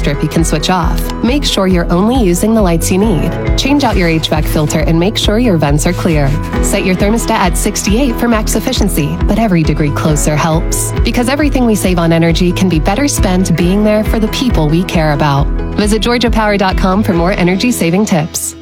strip you can switch off. Make sure you're only using the lights you need. Change out your HVAC filter and make sure your vents are clear. Set your thermostat at 68 for max efficiency, but every degree closer helps. Because everything we save on energy can be better spent being there for the people we care about. Visit GeorgiaPower.com for more energy-saving tips.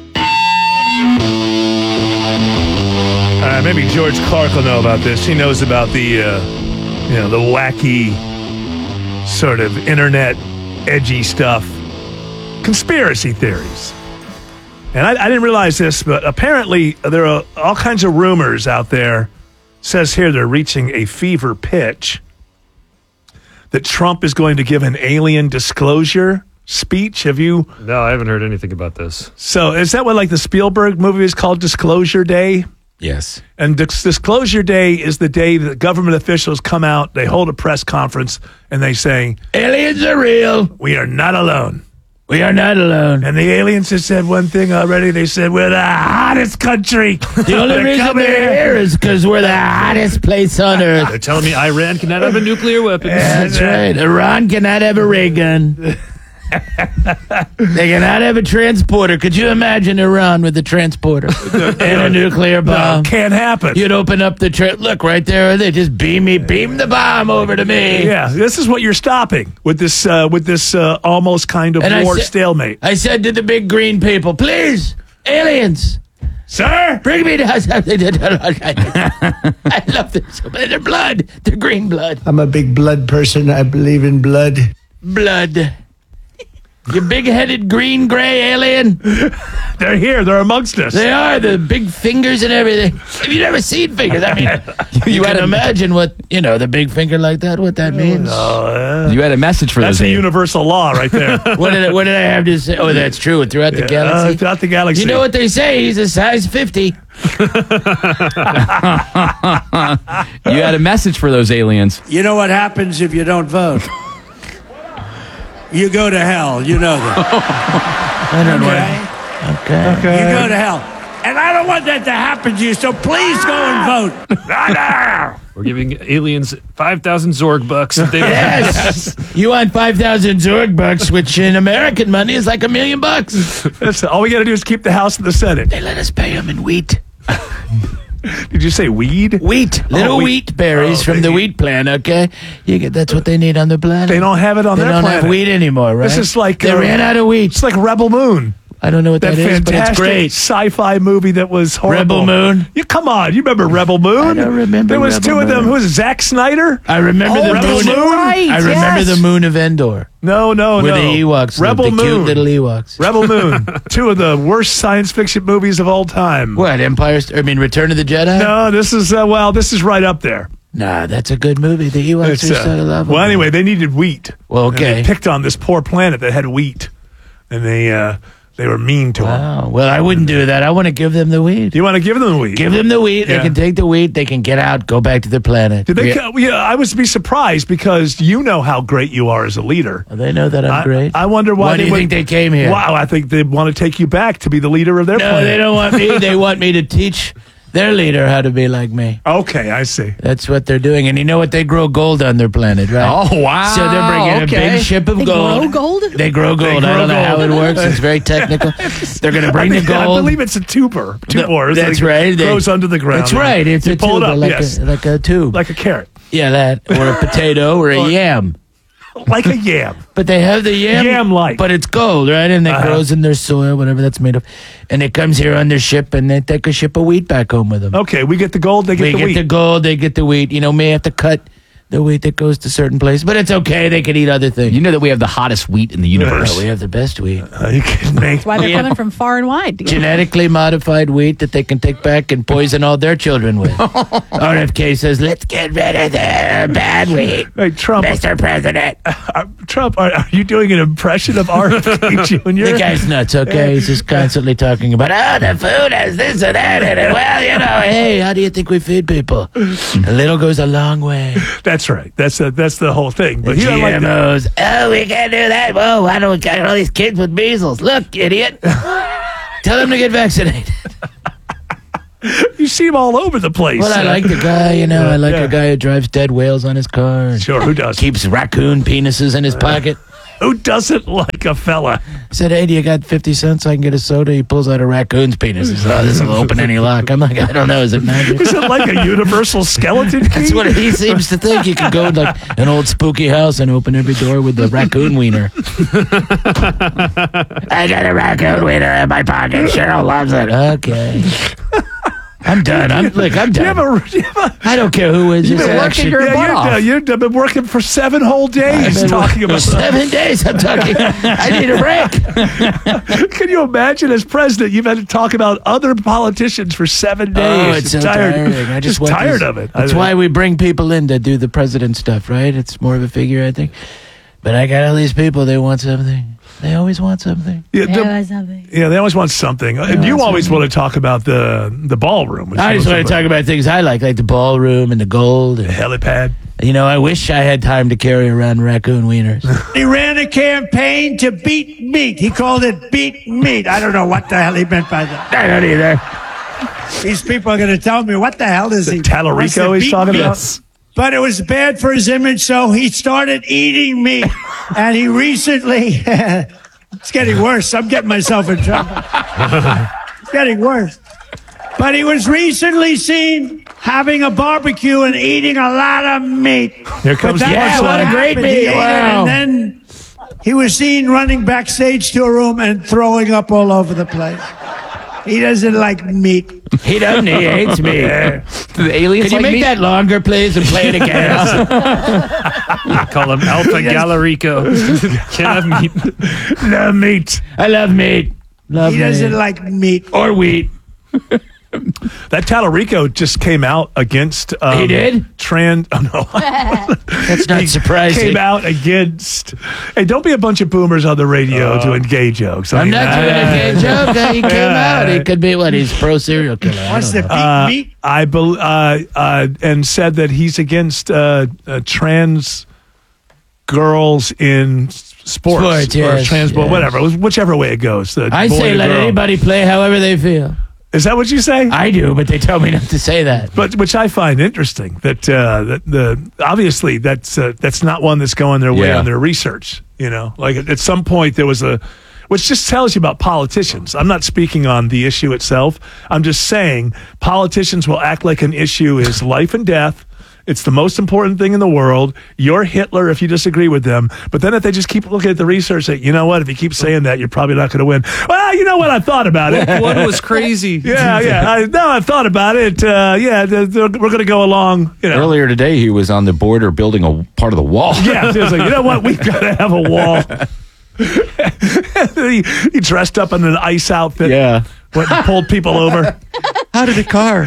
Maybe George Clark will know about this. He knows about the wacky sort of internet edgy stuff, conspiracy theories. And I didn't realize this, but apparently there are all kinds of rumors out there. Says here they're reaching a fever pitch that Trump is going to give an alien disclosure speech. Have you? No, I haven't heard anything about this. So is that what like the Spielberg movie is called, Disclosure Day? Yes. And Disclosure Day is the day that government officials come out, they hold a press conference, and they say, aliens are real. We are not alone. We are not alone. And the aliens have said one thing already. They said, we're the hottest country. The only reason they're here is because we're the hottest place on earth. They're telling me Iran cannot have a nuclear weapon. That's right. Iran cannot have a ray gun. They cannot have a transporter. Could you imagine Iran with a transporter and a nuclear bomb? No, can't happen. You'd open up the look right there. They just beam the bomb over to me. Yeah, this is what you're stopping with this almost kind of war stalemate. I said to the big green people, please, aliens. Sir, bring me to us. I love this. Their blood. Their green blood. I'm a big blood person. I believe in blood. Blood. You big-headed green-gray alien. They're here. They're amongst us. They are. The big fingers and everything. Have you never seen fingers? I mean, you can imagine what, the big finger like that, what that means. You had a message for That's those. That's a universal law right there. What did I have to say? Oh, that's true. Throughout the galaxy? Throughout the galaxy. You know what they say? He's a size 50. You had a message for those aliens. You know what happens if you don't vote? You go to hell. You know that. I don't know. Okay. You go to hell. And I don't want that to happen to you, so please go and vote. We're giving aliens 5,000 Zorg bucks. Yes. You want 5,000 Zorg bucks, which in American money is like $1 million. That's all we got to do is keep the House and the Senate. They let us pay them in wheat. Did you say weed? Wheat. Little wheat berries from the wheat plant, okay? That's what they need on the planet. They don't have it on their planet. They don't have wheat anymore, right? This is like... They ran out of wheat. It's like Rebel Moon. I don't know what that is, but it's great. Sci-fi movie that was horrible. Rebel Moon? Come on. You remember Rebel Moon? I don't remember There was Rebel two of them. Moon. Who was it, Zack Snyder? I remember the Rebel moon. Right, I remember the moon of Endor. No. Where the Ewoks Rebel lived, the Moon. cute little Ewoks. Rebel Moon. Two of the worst science fiction movies of all time. What, Return of the Jedi? No, this is right up there. Nah, that's a good movie. The Ewoks are so lovable. Well, anyway, they needed wheat. Well, okay. And they picked on this poor planet that had wheat. And they were mean to them. Wow. Well, I wouldn't do that. I want to give them the wheat. You want to give them the wheat? Give them the wheat. Yeah. They can take the wheat. They can get out, go back to their planet. Did they? I was surprised because you know how great you are as a leader. They know that I'm great. I wonder why. Why do you think they came here? Wow, I think they want to take you back to be the leader of their planet. No, they don't want me. They want me to teach their leader how to be like me. Okay, I see. That's what they're doing. And you know what? They grow gold on their planet, right? Oh, wow. So they're bringing a big ship of gold. They grow gold? They grow gold. I don't know how it works. It's very technical. They're going to bring the gold. I believe it's a tuber. That's right. It grows under the ground. That's right. It's a pull tuber, it up, like a tube. Like a carrot. Yeah, that. Or a potato or a yam. Like a yam. But they have the yam. Yam-like. But it's gold, right? And it grows in their soil, whatever that's made of. And it comes here on their ship, and they take a ship of wheat back home with them. Okay, we get the gold, they get the wheat. We get the gold, they get the wheat. May have to cut the wheat that goes to certain places. But it's okay. They can eat other things. You know that we have the hottest wheat in the universe. We have the best wheat. You kidding me? That's why they're coming from far and wide. Genetically modified wheat that they can take back and poison all their children with. RFK says, let's get rid of the bad wheat. Hey, Trump. Mr. President. Trump, are you doing an impression of RFK Jr.? The guy's nuts, okay? He's just constantly talking about, the food has this and that in it. Well, hey, how do you think we feed people? A little goes a long way. That's right. That's the whole thing. But the GMOs. We can't do that. Whoa, why don't we got all these kids with measles? Look, idiot. Tell them to get vaccinated. You see him all over the place. Well, I like the guy, I like a guy who drives dead whales on his car. Sure, who does? Keeps raccoon penises in his pocket. Who doesn't like a fella? I said, hey, do you got 50 cents so I can get a soda? He pulls out a raccoon's penis. He says, oh, this will open any lock. I'm like, I don't know. Is it magic? Is it like a universal skeleton key? That's what he seems to think. You can go to like an old spooky house and open every door with the raccoon wiener. I got a raccoon wiener in my pocket. Cheryl loves it. Okay. I'm done. I'm done. I don't care who is. You've been working your butt off. You've been working for 7 whole days talking about 7 days. I'm talking. I need a break. Can you imagine, as president, you've had to talk about other politicians for 7 days? Oh, it's so tiring. I just tired of it. That's why we bring people in to do the president stuff, right? It's more of a figure, I think. But I got all these people. They want something. They always want something. Yeah, they always want something. And you always want to talk about the ballroom. I just want to talk about things I like the ballroom and the gold. And, the helipad. You know, I wish I had time to carry around raccoon wieners. He ran a campaign to beat meat. He called it beat meat. I don't know what the hell he meant by that. I don't either. These people are going to tell me, what the hell is he? Tallarico he's talking about? But it was bad for his image, so he started eating meat. And he recently, it's getting worse. I'm getting myself in trouble. It's getting worse. But he was recently seen having a barbecue and eating a lot of meat. Here comes the what a great meat. Wow. And then he was seen running backstage to a room and throwing up all over the place. He doesn't like meat. He doesn't. He hates me. The aliens Can you like make that longer, please, and play it again? Call him Alpha Galarico. Can't have meat. Love meat. I love meat. Love He meat. doesn't like meat. Or wheat. That Tallarico just came out against. He did? Oh, no. That's not surprising. Came out against. Hey, don't be a bunch of boomers on the radio doing gay jokes. I'm not doing a gay joke. He came out. He could be what? He's pro serial killer. What's the beat meat? And said that he's against trans girls in sports yes, or trans, whatever, whichever way it goes. I say let anybody play however they feel. Is that what you say? I do, but they tell me not to say that. But which I find interesting that obviously that's not one that's going their way on their research. You know, like at some point there was which just tells you about politicians. I'm not speaking on the issue itself. I'm just saying politicians will act like an issue is life and death. It's the most important thing in the world. You're Hitler if you disagree with them. But then if they just keep looking at the research, say, you know what? If you keep saying that, you're probably not going to win. Well, you know what? I thought about it. One was crazy. I've thought about it. We're going to go along. You know. Earlier today, he was on the border building a part of the wall. Yeah, it was like, you know what? We've got to have a wall. he dressed up in an ice outfit. Yeah. Went and pulled people over. How did a car?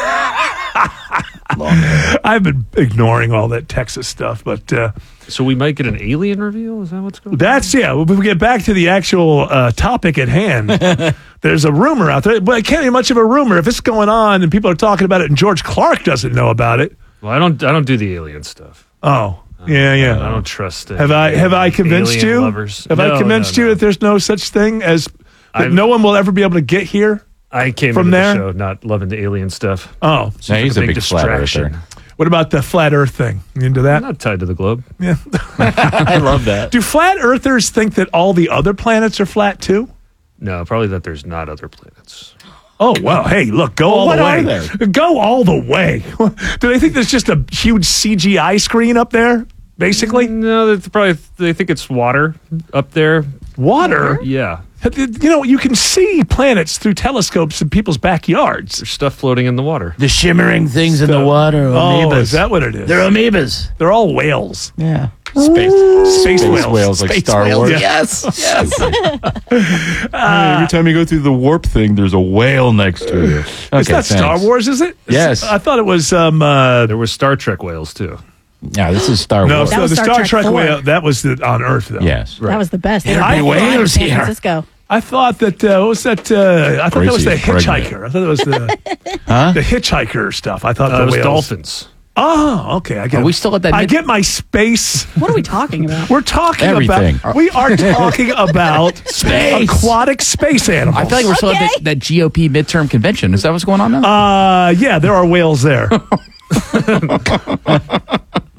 I've been ignoring all that Texas stuff, but So we might get an alien reveal? Is that what's going on? If we get back to the actual topic at hand, there's a rumor out there, but it can't be much of a rumor if it's going on and people are talking about it and George Clark doesn't know about it. Well, I don't do the alien stuff. Oh. Yeah. I don't trust it. Have I convinced alien you? Lovers. Have I convinced you that there's no such thing as that no one will ever be able to get here? I came from into there? the show not loving the alien stuff. Oh. No, he's a big flat earther. What about the flat earth thing? You into that? I'm not tied to the globe. Yeah. I love that. Do flat earthers think that all the other planets are flat too? No, probably that there's not other planets. Oh, well, hey, look, go all the way. What are there? Go all the way. Do they think there's just a huge CGI screen up there, basically? No, they think it's water up there. Water? Yeah. You know, you can see planets through telescopes in people's backyards. There's stuff floating in the water. The shimmering things in the water are amoebas. Oh, is that what it is? They're amoebas. They're all whales. Yeah. Space whales. Like Space Star whales, Wars. yeah. Yes. Every time you go through the warp thing, there's a whale next to you. It's not Star Wars, is it? Yes. I thought it was... There were Star Trek whales, too. Yeah, this is Star no, Wars. so was the Star Star Trek Trek 4. whale, that was on Earth, though. Yes. That was the best. Yeah, They were I- flying in whales San here. Francisco. I thought that, what was that? I thought that was the Gracie is pregnant. hitchhiker. I thought it was the hitchhiker stuff. I thought It the was whales. Dolphins. Oh, okay. I get Are we still at that I mid- get my space. What are we talking about? We're talking Everything. about. We are talking about aquatic space animals. I feel like we're still at that GOP midterm convention. Is that what's going on now? Yeah, there are whales there. They're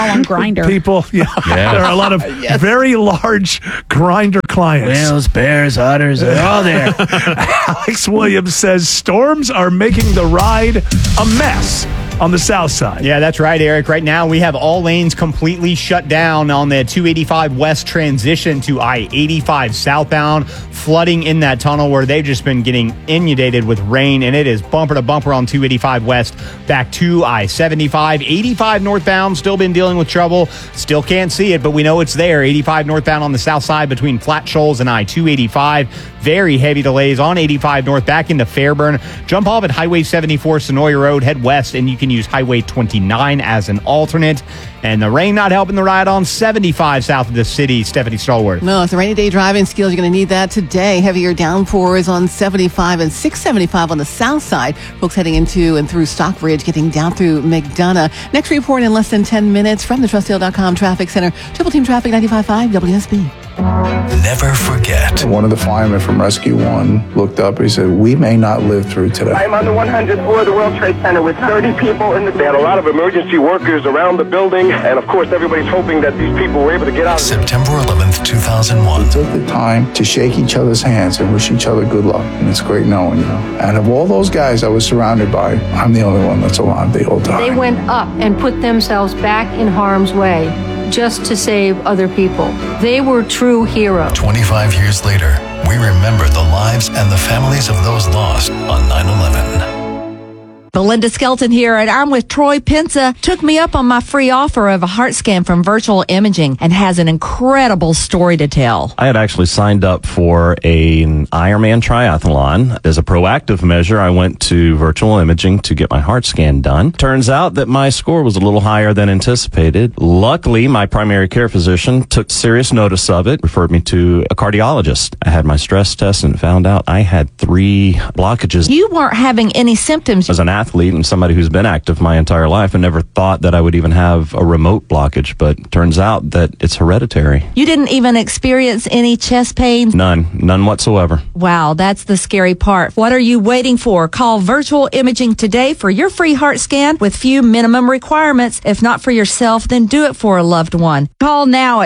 all on Grindr. People, there are a lot of very large Grindr clients. Whales, bears, otters, they're all there. Alex Williams says storms are making the ride a mess on the south side. Yeah, that's right, Eric. Right now, we have all lanes completely shut down on the 285 west transition to I-85 southbound. Flooding in that tunnel where they've just been getting inundated with rain, and it is bumper to bumper on 285 west back to I-75. 85 northbound, still been dealing with trouble. Still can't see it, but we know it's there. 85 northbound on the south side between Flat Shoals and I-285. Very heavy delays on 85 north back into Fairburn. Jump off at Highway 74 Sonoya Road, head west, and you can use Highway 29 as an alternate. And the rain not helping the ride on 75 south of the city. Stephanie Stallworth. No, it's a rainy day driving skills. You're going to need that today. Heavier downpours on 75 and 675 on the south side. Folks heading into and through Stockbridge, getting down through McDonough. Next report in less than 10 minutes from the TrustDale.com Traffic Center. Triple Team Traffic 95.5 WSB. Never forget. One of the firemen from Rescue 1 looked up and he said, "We may not live through today." I'm on the 100th floor of the World Trade Center with 30 people in the... They had a lot of emergency workers around the building, and of course everybody's hoping that these people were able to get out. September 11th, 2001. We took the time to shake each other's hands and wish each other good luck, and it's great knowing you. And of all those guys I was surrounded by, I'm the only one that's alive the whole time. They went up and put themselves back in harm's way just to save other people. They were true heroes. 25 years later, we remember the lives and the families of those lost on 9/11. Belinda Skelton here, and I'm with Troy Pensa. Took me up on my free offer of a heart scan from Virtual Imaging and has an incredible story to tell. I had actually signed up for an Ironman triathlon. As a proactive measure, I went to Virtual Imaging to get my heart scan done. Turns out that my score was a little higher than anticipated. Luckily, my primary care physician took serious notice of it, referred me to a cardiologist. I had my stress test and found out I had 3 blockages. You weren't having any symptoms. As an athlete and somebody who's been active my entire life, I never thought that I would even have a remote blockage, but turns out that it's hereditary. You didn't even experience any chest pain? None whatsoever. Wow, that's the scary part. What are you waiting for? Call Virtual Imaging today for your free heart scan with few minimum requirements. If not for yourself, then do it for a loved one. Call now at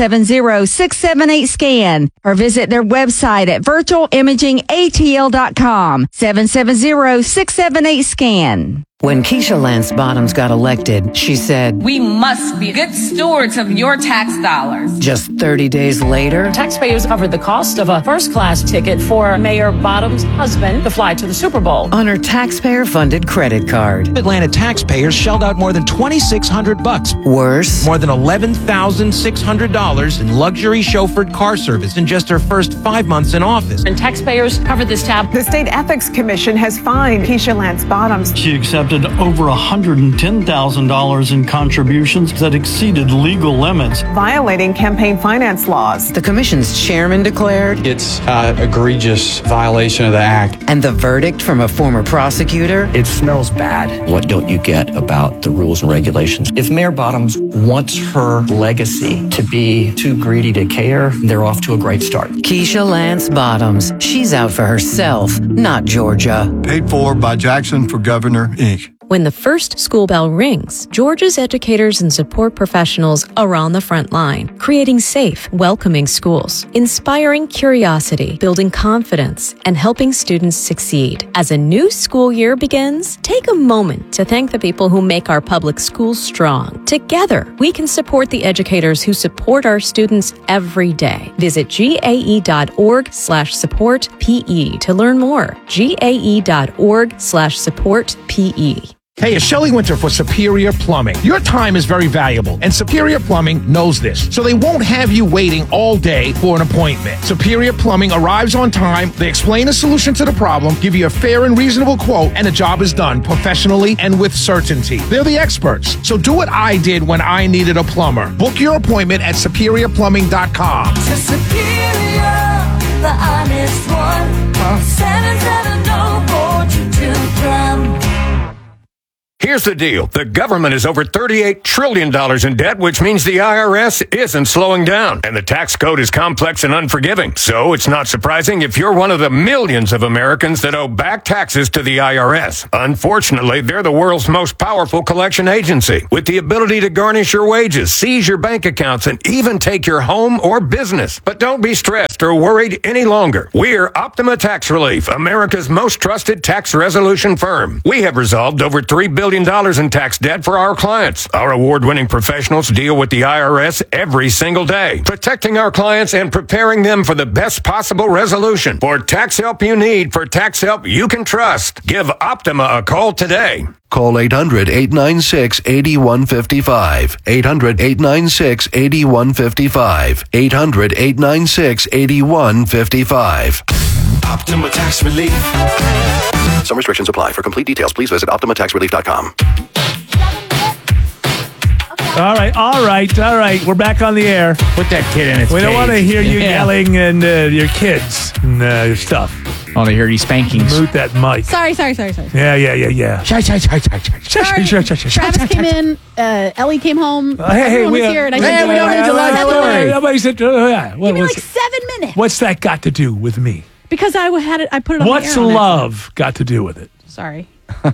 770-678-SCAN or visit their website at virtualimagingatl.com. 770-678-SCAN. When Keisha Lance Bottoms got elected, she said, "We must be good stewards of your tax dollars." Just 30 days later, taxpayers covered the cost of a first-class ticket for Mayor Bottoms' husband to fly to the Super Bowl on her taxpayer-funded credit card. Atlanta taxpayers shelled out more than $2,600. Worse, more than $11,600 in luxury chauffeured car service in just her first 5 months in office. And taxpayers covered this tab. The State Ethics Commission has fined Keisha Lance Bottoms. She accepted over $110,000 in contributions that exceeded legal limits, violating campaign finance laws. The commission's chairman declared it's an egregious violation of the act. And the verdict from a former prosecutor? It smells bad. What don't you get about the rules and regulations? If Mayor Bottoms wants her legacy to be too greedy to care, they're off to a great start. Keisha Lance Bottoms. She's out for herself, not Georgia. Paid for by Jackson for Governor, Inc. When the first school bell rings, Georgia's educators and support professionals are on the front line, creating safe, welcoming schools, inspiring curiosity, building confidence, and helping students succeed. As a new school year begins, take a moment to thank the people who make our public schools strong. Together, we can support the educators who support our students every day. Visit gae.org/support-PE to learn more. gae.org/support-PE. Hey, it's Shelley Winter for Superior Plumbing. Your time is very valuable, and Superior Plumbing knows this, so they won't have you waiting all day for an appointment. Superior Plumbing arrives on time, they explain a solution to the problem, give you a fair and reasonable quote, and the job is done professionally and with certainty. They're the experts, so do what I did when I needed a plumber. Book your appointment at SuperiorPlumbing.com. Superior, the honest one, call 770-422-PLUM. Here's Here's the deal. The government is over $38 trillion in debt, which means the IRS isn't slowing down. And the tax code is complex and unforgiving. So it's not surprising if you're one of the millions of Americans that owe back taxes to the IRS. Unfortunately, they're the world's most powerful collection agency, with the ability to garnish your wages, seize your bank accounts, and even take your home or business. But don't be stressed or worried any longer. We're Optima Tax Relief, America's most trusted tax resolution firm. We have resolved over $3 billion in tax debt for our clients. Our award-winning professionals deal with the IRS every single day, protecting our clients and preparing them for the best possible resolution. For tax help you need, for tax help you can trust, give Optima a call today. Call 800-896-8155. 800-896-8155. 800-896-8155. Optima Tax Relief. Some restrictions apply. For complete details, please visit OptimaTaxRelief.com. All right. We're back on the air. Put that kid in its We don't cage. want to hear you yelling and your kids and your stuff. I want to hear you spankings. Mute that mic. Sorry. Yeah. Travis came in. Ellie came home. Everyone was here. And I said, we don't need to lie story. Nobody said, Give me like 7 minutes. What's that got to do with me? Because I put it on What's the air love got to do with it? Sorry.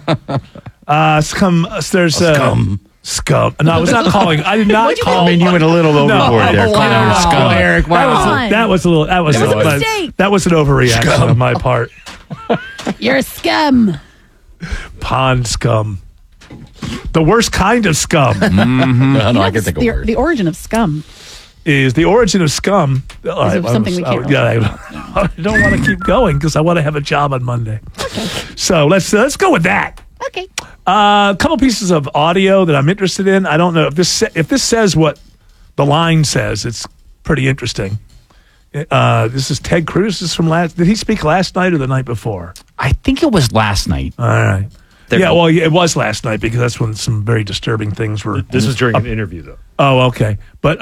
Scum. There's scum. No, I was not calling. I did not call. I mean, you went a little overboard there. Wow. Eric, wow. That was a little. That was a mistake. That was an overreaction on my part. You're a scum. Pond scum. The worst kind of scum. Mm-hmm. No, I can think of words. The origin of scum. Is the origin of scum. Something we can't I don't want to keep going because I want to have a job on Monday. Okay. So let's go with that. Okay. A couple pieces of audio that I'm interested in. I don't know if this says what the line says. It's pretty interesting. This is Ted Cruz. This is from last. Did he speak last night or the night before? I think it was last night. All right. It was last night because that's when some very disturbing things were. This was during an interview, though. Oh, okay. But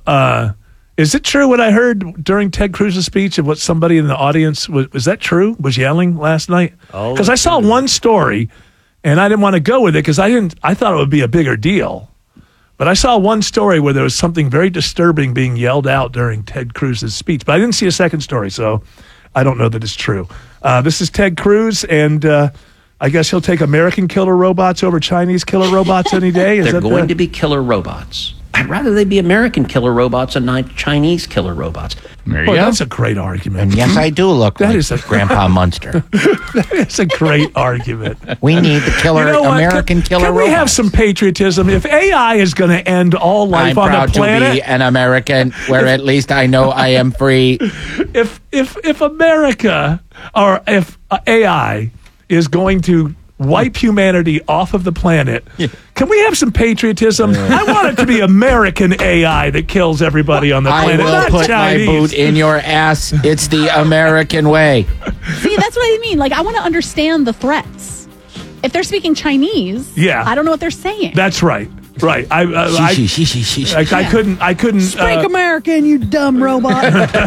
is it true what I heard during Ted Cruz's speech of what somebody in the audience was that true? Was yelling last night? Oh, because I saw one story, and I didn't want to go with it because I thought it would be a bigger deal. But I saw one story where there was something very disturbing being yelled out during Ted Cruz's speech. But I didn't see a second story, so I don't know that it's true. This is Ted Cruz, and I guess he'll take American killer robots over Chinese killer robots any day. They're going to be killer robots. I'd rather they be American killer robots and not Chinese killer robots. There you go. That's a great argument. And yes, I do look That like is a- Grandpa Munster. That is a great argument. We need the killer You know what? American killer Can we robots. have some patriotism? If AI is going to end all life I'm on proud the planet, to be an American, where at least I know I am free. if America or if AI is going to wipe humanity off of the planet, can we have some patriotism? I want it to be American AI that kills everybody on the I planet, will not put Chinese. my boot in your ass. It's the American way. See, that's what I mean. Like, I want to understand the threats. If they're speaking Chinese, Yeah. I don't know what they're saying. That's right. Right. I couldn't. Speak American, you dumb robot.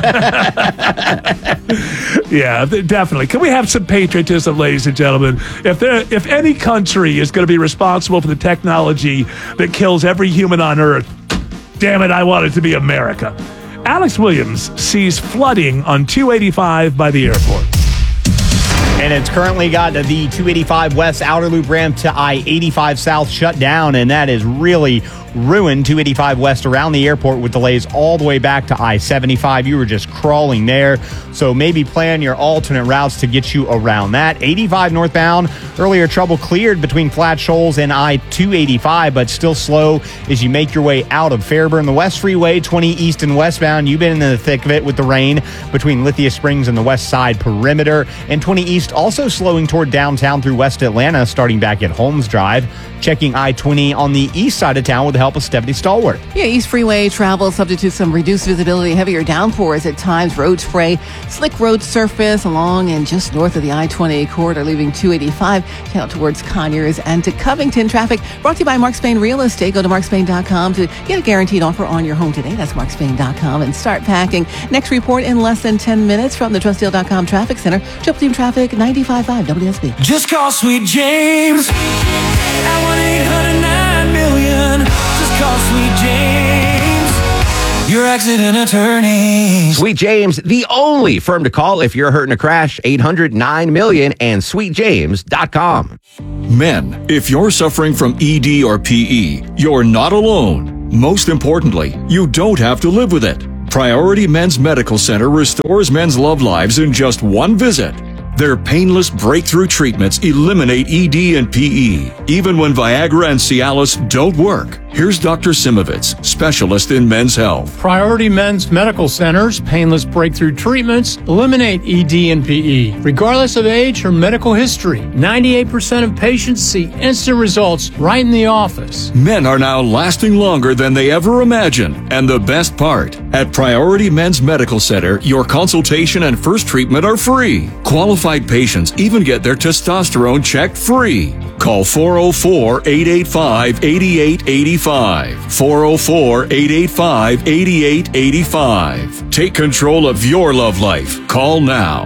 Yeah, definitely. Can we have some patriotism, ladies and gentlemen? If any country is going to be responsible for the technology that kills every human on Earth, damn it, I want it to be America. Alex Williams sees flooding on 285 by the airport. And it's currently got the 285 West outer loop ramp to I-85 South shut down, and that is really ruined 285 West around the airport with delays all the way back to I-75. You were just crawling there, so maybe plan your alternate routes to get you around that. 85 northbound, earlier trouble cleared between Flat Shoals and I-285, but still slow as you make your way out of Fairburn. The West Freeway, 20 east and westbound, you've been in the thick of it with the rain between Lithia Springs and the west side perimeter. And 20 east also slowing toward downtown through West Atlanta, starting back at Holmes Drive. Checking I-20 on the east side of town with the help of Stephanie Stallworth. Yeah, East Freeway travel subject to some reduced visibility, heavier downpours at times, road spray, slick road surface along and just north of the I-20 corridor, leaving 285 out towards Conyers and to Covington. Traffic brought to you by Mark Spain Real Estate. Go to markspain.com to get a guaranteed offer on your home today. That's markspain.com and start packing. Next report in less than 10 minutes from the TrustDeal.com Traffic Center. Triple Team Traffic 95.5 WSB. Just call Sweet James. at 1-800-9-million. Just call Sweet James, your accident attorney. Sweet James, the only firm to call if you're hurt in a crash. 800-9-million and sweetjames.com. Men, if you're suffering from ED or PE, you're not alone. Most importantly, you don't have to live with it. Priority Men's Medical Center restores men's love lives in just one visit. Their painless breakthrough treatments eliminate ED and PE, even when Viagra and Cialis don't work. Here's Dr. Simovitz, specialist in men's health. Priority Men's Medical Center's painless breakthrough treatments eliminate ED and PE, regardless of age or medical history. 98% of patients see instant results right in the office. Men are now lasting longer than they ever imagined. And the best part, at Priority Men's Medical Center, your consultation and first treatment are free. Qualified patients even get their testosterone checked free. Call 404-885-8885. 404-885-8885. Take control of your love life. Call now.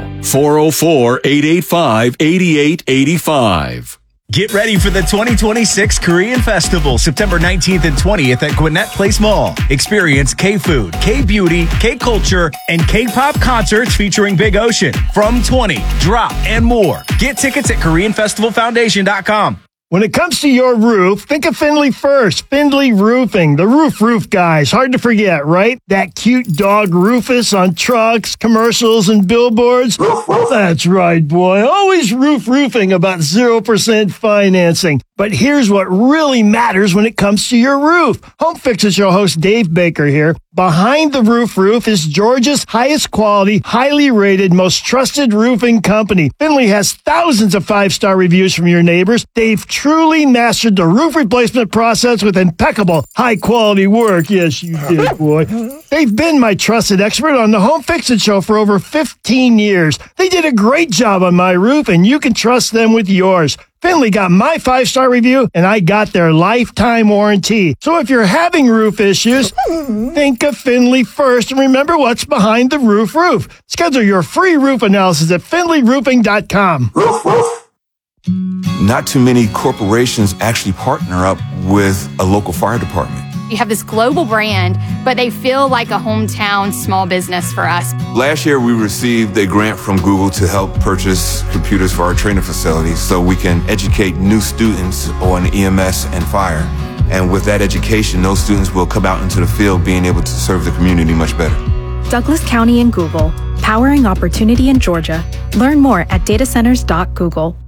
404-885-8885. Get ready for the 2026 Korean Festival, September 19th and 20th at Gwinnett Place Mall. Experience K-food, K-beauty, K-culture, and K-pop concerts featuring Big Ocean, From 20, Drop, and more. Get tickets at KoreanFestivalFoundation.com. When it comes to your roof, think of Findlay first. Findlay Roofing, the roof guys. Hard to forget, right? That cute dog Rufus on trucks, commercials, and billboards. That's right, boy. Always roofing about 0% financing. But here's what really matters when it comes to your roof. Home Fixer Show host Dave Baker here. Behind the Roof is Georgia's highest quality, highly rated, most trusted roofing company. Findlay has thousands of 5-star reviews from your neighbors. They've truly mastered the roof replacement process with impeccable, high-quality work. Yes, you did, boy. They've been my trusted expert on the Home Fixin' Show for over 15 years. They did a great job on my roof, and you can trust them with yours. Findlay got my 5-star review, and I got their lifetime warranty. So if you're having roof issues, think of Findlay first, and remember what's behind the roof. Schedule your free roof analysis at FindlayRoofing.com. Not too many corporations actually partner up with a local fire department. You have this global brand, but they feel like a hometown small business for us. Last year, we received a grant from Google to help purchase computers for our training facilities so we can educate new students on EMS and fire. And with that education, those students will come out into the field being able to serve the community much better. Douglas County and Google, powering opportunity in Georgia. Learn more at datacenters.google.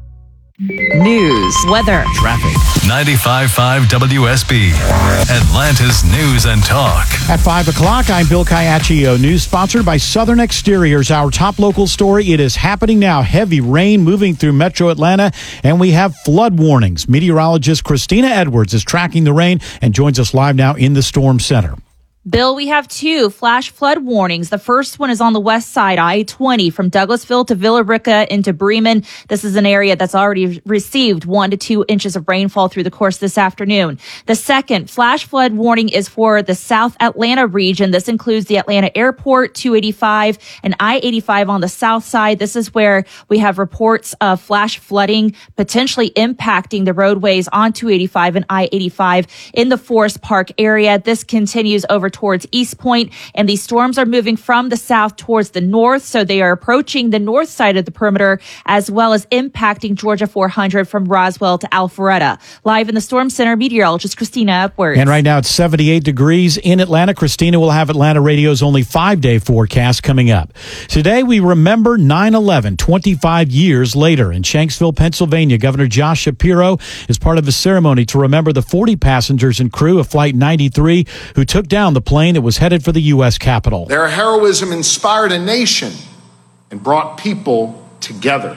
News, weather, traffic. 95.5 WSB, Atlanta's News and Talk. At 5 o'clock, I'm Bill Caiaccio. News sponsored by Southern Exteriors. Our top local story, it is happening now. Heavy rain moving through metro Atlanta, and we have flood warnings. Meteorologist Christina Edwards is tracking the rain and joins us live now in the Storm Center. Bill, we have 2 flash flood warnings. The first one is on the west side, I-20, from Douglasville to Villa Rica into Bremen. This is an area that's already received 1 to 2 inches of rainfall through the course this afternoon. The second flash flood warning is for the South Atlanta region. This includes the Atlanta Airport, 285, and I-85 on the south side. This is where we have reports of flash flooding potentially impacting the roadways on 285 and I-85 in the Forest Park area. This continues over towards East Point, and these storms are moving from the south towards the north, so they are approaching the north side of the perimeter as well as impacting Georgia 400 from Roswell to Alpharetta. Live in the Storm Center, meteorologist Christina Edwards. And right now it's 78 degrees in Atlanta. Christina will have Atlanta Radio's only 5-day forecast coming up. Today we remember 9/11, 25 years later. In Shanksville, Pennsylvania, Governor Josh Shapiro is part of a ceremony to remember the 40 passengers and crew of Flight 93 who took down the plane that was headed for the U.S. Capitol. Their heroism inspired a nation and brought people together.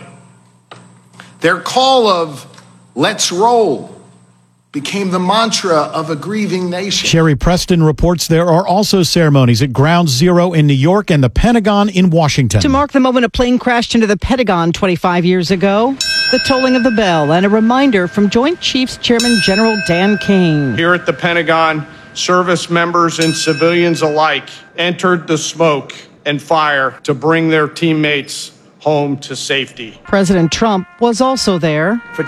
Their call of "Let's roll" became the mantra of a grieving nation. Sherry Preston reports there are also ceremonies at Ground Zero in New York and the Pentagon in Washington. To mark the moment a plane crashed into the Pentagon 25 years ago, the tolling of the bell and a reminder from Joint Chiefs Chairman General Dan King. Here at the Pentagon, service members and civilians alike entered the smoke and fire to bring their teammates home to safety. President Trump was also there. For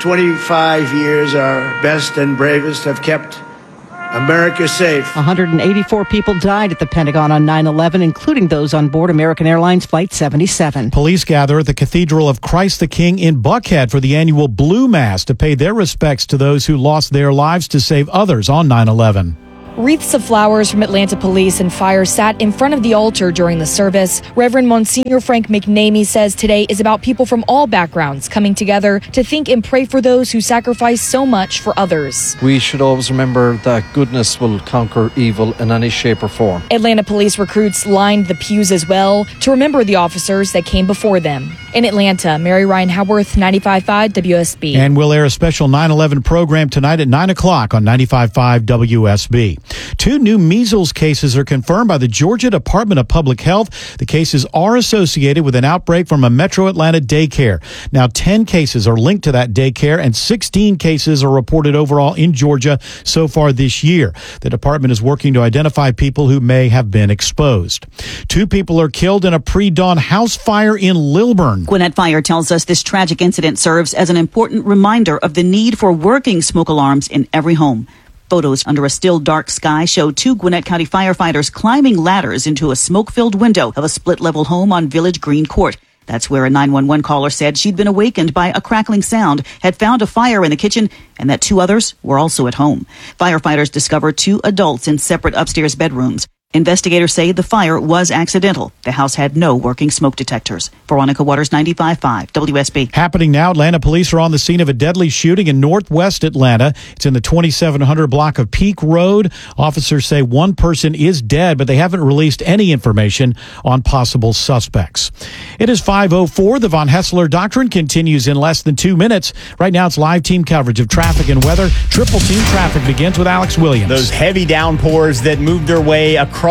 25 years, our best and bravest have kept America safe. 184 people died at the Pentagon on 9/11, including those on board American Airlines Flight 77. Police gather at the Cathedral of Christ the King in Buckhead for the annual Blue Mass to pay their respects to those who lost their lives to save others on 9/11. Wreaths of flowers from Atlanta police and fire sat in front of the altar during the service. Reverend Monsignor Frank McNamee says today is about people from all backgrounds coming together to think and pray for those who sacrifice so much for others. We should always remember that goodness will conquer evil in any shape or form. Atlanta police recruits lined the pews as well to remember the officers that came before them. In Atlanta, Mary Ryan Howarth, 95.5 WSB. And we'll air a special 9/11 program tonight at 9 o'clock on 95.5 WSB. 2 new measles cases are confirmed by the Georgia Department of Public Health. The cases are associated with an outbreak from a Metro Atlanta daycare. Now, 10 cases are linked to that daycare, and 16 cases are reported overall in Georgia so far this year. The department is working to identify people who may have been exposed. 2 people are killed in a pre-dawn house fire in Lilburn. Gwinnett Fire tells us this tragic incident serves as an important reminder of the need for working smoke alarms in every home. Photos under a still dark sky show 2 Gwinnett County firefighters climbing ladders into a smoke-filled window of a split-level home on Village Green Court. That's where a 911 caller said she'd been awakened by a crackling sound, had found a fire in the kitchen, and that 2 others were also at home. Firefighters discovered 2 adults in separate upstairs bedrooms. Investigators say the fire was accidental. The house had no working smoke detectors. Veronica Waters, 95.5 WSB. Happening now, Atlanta police are on the scene of a deadly shooting in northwest Atlanta. It's in the 2700 block of Peak Road. Officers say 1 person is dead, but they haven't released any information on possible suspects. It is 5:04. The Von Hessler Doctrine continues in less than 2 minutes. Right now, it's live team coverage of traffic and weather. Triple team traffic begins with Alex Williams. Those heavy downpours that moved their way across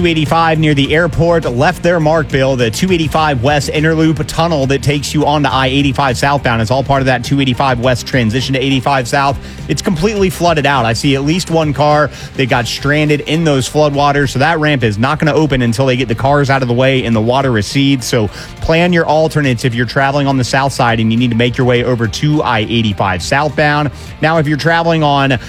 285 near the airport left their mark, Bill. The 285 West Interloop tunnel that takes you onto I-85 southbound is all part of that 285 West transition to 85 South. It's completely flooded out. I see at least 1 car that got stranded in those floodwaters, so that ramp is not going to open until they get the cars out of the way and the water recedes. So plan your alternates if you're traveling on the south side and you need to make your way over to I-85 southbound. Now, if you're traveling on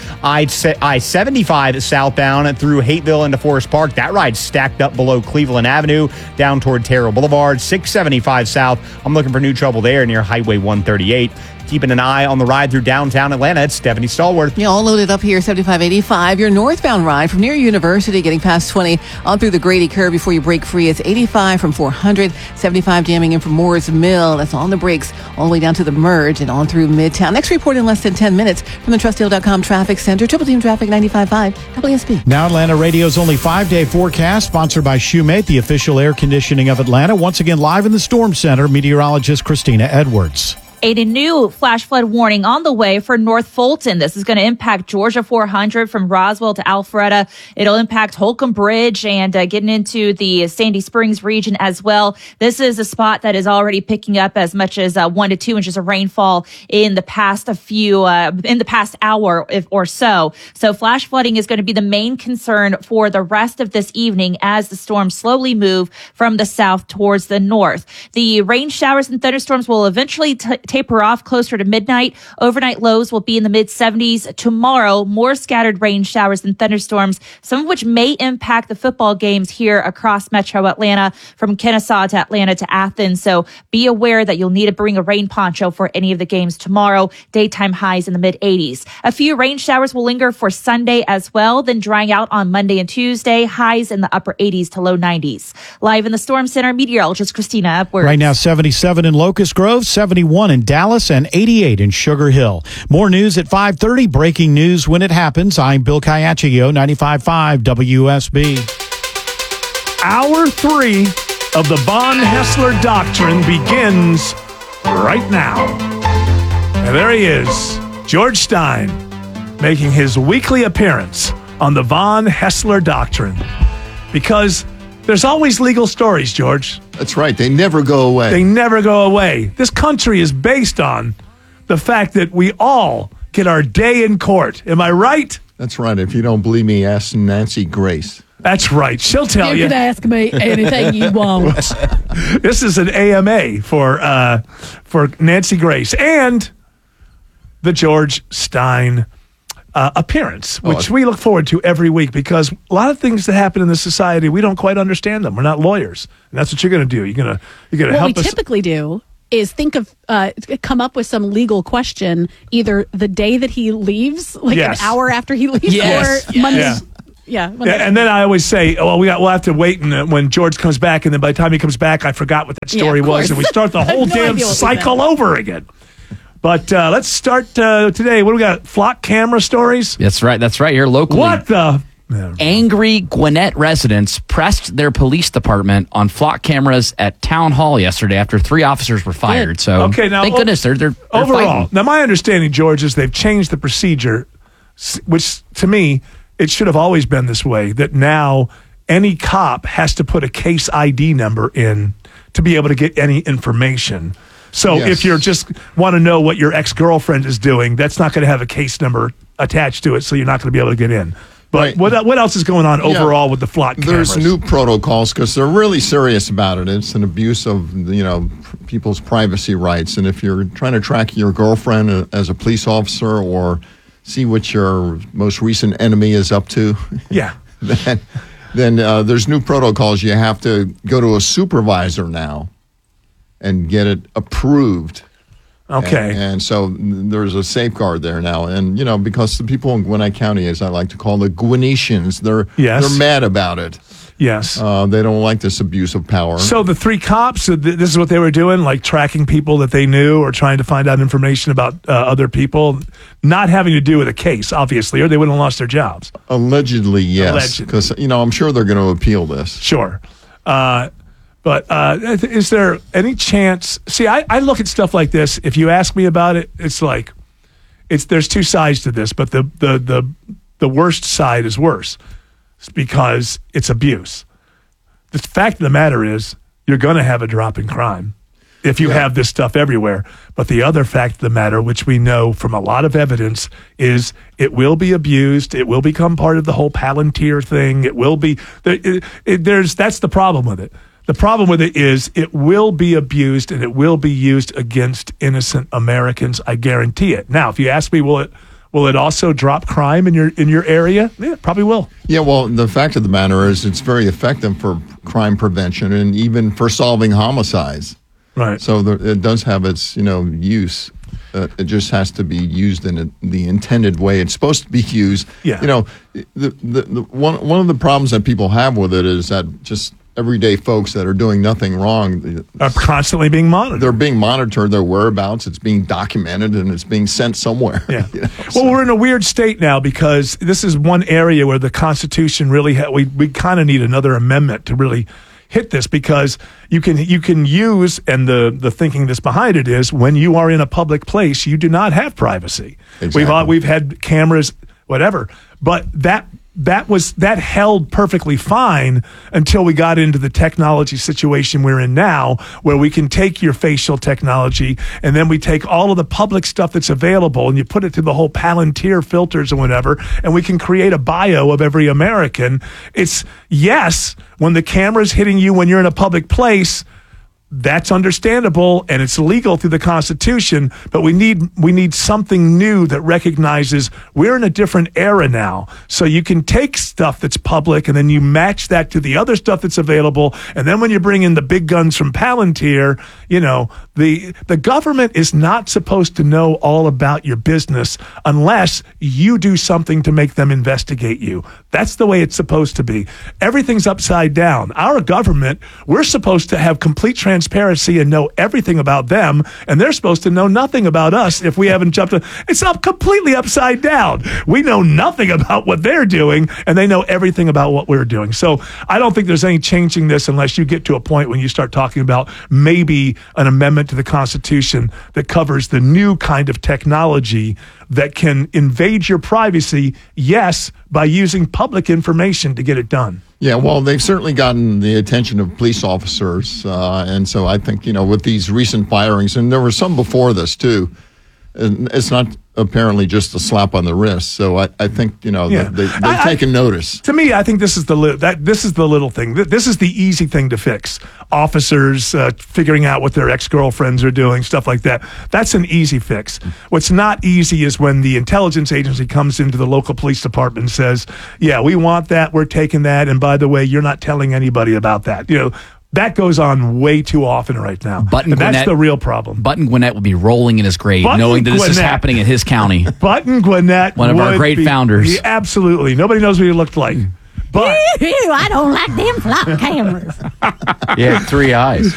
I-75 southbound through Hateville into Forest Park, that ride's stacked up below Cleveland Avenue down toward Terrell Boulevard. 675 south, I'm looking for new trouble there near Highway 138. Keeping an eye on the ride through downtown Atlanta. It's Stephanie Stallworth. Yeah, all loaded up here, 7585. Your northbound ride from near University, getting past 20 on through the Grady curve before you break free. It's 85 from 400, 75 jamming in from Moore's Mill. That's on the brakes all the way down to the merge and on through Midtown. Next report in less than 10 minutes from the TrustDeal.com Traffic Center. Triple Team Traffic 95.5 WSB. Now Atlanta Radio's only 5-day forecast, sponsored by Shoemate, the official air conditioning of Atlanta. Once again, live in the Storm Center, meteorologist Christina Edwards. A new flash flood warning on the way for North Fulton. This is going to impact Georgia 400 from Roswell to Alpharetta. It'll impact Holcomb Bridge and getting into the Sandy Springs region as well. This is a spot that is already picking up as much as 1 to 2 inches of rainfall in the past hour or so. So flash flooding is going to be the main concern for the rest of this evening as the storms slowly move from the south towards the north. The rain showers and thunderstorms will eventually taper off closer to midnight. Overnight lows will be in the mid-70s. Tomorrow, more scattered rain showers and thunderstorms, some of which may impact the football games here across Metro Atlanta, from Kennesaw to Atlanta to Athens. So be aware that you'll need to bring a rain poncho for any of the games tomorrow. Daytime highs in the mid-80s. A few rain showers will linger for Sunday as well, then drying out on Monday and Tuesday. Highs in the upper 80s to low 90s. Live in the Storm Center, meteorologist Christina Edwards. Right now, 77 in Locust Grove, 71 in Dallas, and 88 in Sugar Hill. More news at 5:30. Breaking news when it happens. I'm Bill Caiaccio, 95.5 WSB. Hour 3 of the Von Hessler Doctrine begins right now. And there he is, George Stein, making his weekly appearance on the Von Hessler Doctrine. Because there's always legal stories, George. That's right. They never go away. They never go away. This country is based on the fact that we all get our day in court. Am I right? That's right. If you don't believe me, ask Nancy Grace. That's right. She'll tell you. You can ask me anything you want. This is an AMA for Nancy Grace and the George Stein appearance, which we look forward to every week because a lot of things that happen in this society, we don't quite understand them. We're not lawyers, and that's what you're going to do. You're going to help us. What we typically do is come up with some legal question either the day that he leaves, an hour after he leaves, or Monday. Yeah. And then I always say, we'll have to wait when George comes back, and then by the time he comes back, I forgot what that story was, and we start the whole damn cycle over again. But let's start today. What do we got? Flock camera stories? That's right. Here locally. What the? Angry Gwinnett residents pressed their police department on flock cameras at Town Hall yesterday after 3 officers were fired. So okay, now, thank goodness they're overall. fighting. Now, my understanding, George, is they've changed the procedure, which to me, it should have always been this way, that now any cop has to put a case ID number in to be able to get any information. So if you just want to know what your ex-girlfriend is doing, that's not going to have a case number attached to it, so you're not going to be able to get in. But what else is going on overall with the flock cameras? There's new protocols because they're really serious about it. It's an abuse of people's privacy rights. And if you're trying to track your girlfriend as a police officer or see what your most recent enemy is up to, then there's new protocols. You have to go to a supervisor now and get it approved. Okay. And so there's a safeguard there now. And, because the people in Gwinnett County, as I like to call the Gwinnetians, they're mad about it. Yes. They don't like this abuse of power. So the 3 cops, this is what they were doing, like tracking people that they knew or trying to find out information about other people, not having to do with a case, obviously, or they wouldn't have lost their jobs. Allegedly, yes. Because, I'm sure they're going to appeal this. Sure. But is there any chance? See, I look at stuff like this. If you ask me about it, it's like there's 2 sides to this, but the worst side is worse. It's because it's abuse. The fact of the matter is, you're going to have a drop in crime if you have this stuff everywhere. But the other fact of the matter, which we know from a lot of evidence, is it will be abused. It will become part of the whole Palantir thing. It will be. That's the problem with it. The problem with it is it will be abused and it will be used against innocent Americans. I guarantee it. Now, if you ask me, will it also drop crime in your area? Yeah, it probably will. Yeah, well, the fact of the matter is it's very effective for crime prevention and even for solving homicides. Right. So it does have its use. It just has to be used in the intended way it's supposed to be used. Yeah. One of the problems that people have with it is that just everyday folks that are doing nothing wrong are constantly being monitored. They're being monitored, their whereabouts, it's being documented, and it's being sent somewhere. Yeah. Well, we're in a weird state now because this is one area where the Constitution really we kind of need another amendment to really hit this, because you can use, and the thinking that's behind it is, when you are in a public place, you do not have privacy. Exactly. We've had cameras, whatever, but that held perfectly fine until we got into the technology situation we're in now, where we can take your facial technology and then we take all of the public stuff that's available and you put it through the whole Palantir filters and whatever, and we can create a bio of every American. It's, yes, when the camera's hitting you when you're in a public place, that's understandable and it's legal through the Constitution, but we need something new that recognizes we're in a different era now. So you can take stuff that's public and then you match that to the other stuff that's available, and then when you bring in the big guns from Palantir, the government is not supposed to know all about your business unless you do something to make them investigate you. That's the way it's supposed to be. Everything's upside down. Our government, we're supposed to have complete transparency and know everything about them, and they're supposed to know nothing about us if we haven't jumped in. It's up completely upside down. We know nothing about what they're doing, and they know everything about what we're doing. So I don't think there's any changing this unless you get to a point when you start talking about maybe an amendment to the Constitution that covers the new kind of technology that can invade your privacy, yes, by using public information to get it done. Yeah, well, they've certainly gotten the attention of police officers. And so I think, with these recent firings, and there were some before this too, and it's not apparently just a slap on the wrist. So I think they've taken notice. To me, I think this is the little thing. This is the easy thing to fix. Officers figuring out what their ex-girlfriends are doing, stuff like that. That's an easy fix. What's not easy is when the intelligence agency comes into the local police department and says, "Yeah, we want that. We're taking that. And by the way, you're not telling anybody about that." That goes on way too often right now. That's the real problem. Button Gwinnett will be rolling in his grave knowing that this is happening in his county. Button Gwinnett, one of our great founders. Absolutely. Nobody knows what he looked like. But I don't like them flop cameras. He had 3 eyes.